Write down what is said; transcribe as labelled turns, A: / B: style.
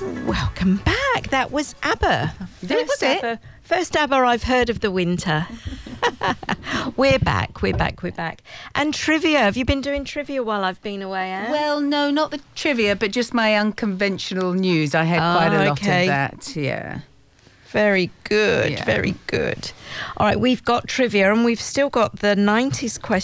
A: Welcome back. That was ABBA.
B: Was it?
A: First ABBA I've heard of the winter. We're back. And trivia. Have you been doing trivia while I've been away, Anne?
B: Well, no, not the trivia, but just my unconventional news. I had quite a lot of that, yeah.
A: Very good,
B: Yeah.
A: very good. All right, we've got trivia and we've still got the 90s question.